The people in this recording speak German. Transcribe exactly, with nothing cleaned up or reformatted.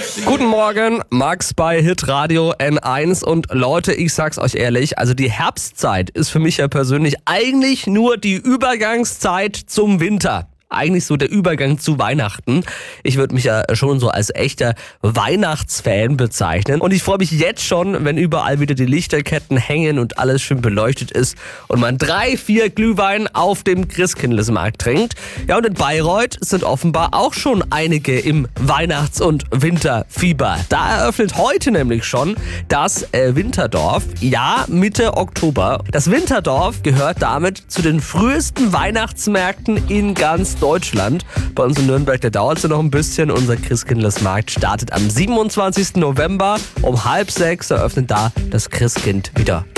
Guten Morgen, Max bei Hitradio N eins und Leute, ich sag's euch ehrlich, also die Herbstzeit ist für mich ja persönlich eigentlich nur die Übergangszeit zum Winter. Eigentlich so der Übergang zu Weihnachten. Ich würde mich ja schon so als echter Weihnachtsfan bezeichnen. Und ich freue mich jetzt schon, wenn überall wieder die Lichterketten hängen und alles schön beleuchtet ist und man drei, vier Glühwein auf dem Christkindlesmarkt trinkt. Ja, und in Bayreuth sind offenbar auch schon einige im Weihnachts- und Winterfieber. Da eröffnet heute nämlich schon das äh, Winterdorf. Ja, Mitte Oktober. Das Winterdorf gehört damit zu den frühesten Weihnachtsmärkten in ganz Deutschland. Bei uns in Nürnberg, da dauert es ja noch ein bisschen. Unser Christkindlesmarkt startet am siebenundzwanzigsten November um halb sechs. Eröffnet da das Christkind wieder